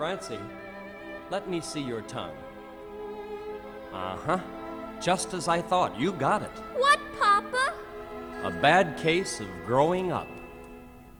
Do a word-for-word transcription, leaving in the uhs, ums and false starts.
Francie, let me see your tongue. Uh-huh. Just as I thought. You got it. What, Papa? A bad case of growing up.